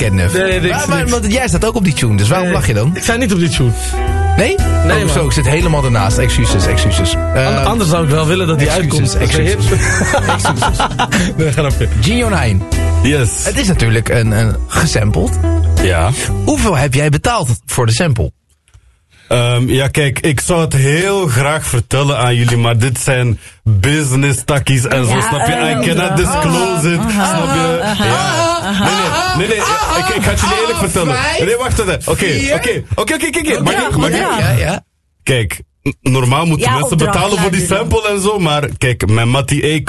Catnef. Nee, want jij staat ook op die tune, dus waarom lach je dan? Ik sta niet op die tune. Nee? Nee, zo, ik zit helemaal ernaast. Excuses. Anders zou ik wel willen dat die uitkomt. Excuses. Nee, ga even. Gino Nine. Yes. Het is natuurlijk een gesampled. Ja. Hoeveel heb jij betaald voor de sample? Ja, kijk, ik zou het heel graag vertellen aan jullie, maar dit zijn business takkies en zo, snap je? I cannot disclose it, snap je? Ja. Nee, ik ga het jullie eerlijk vertellen. Nee, wacht even. Oké. Mag ik? Ja. Kijk, normaal moeten mensen betalen voor die sample en zo, maar kijk, mijn mattie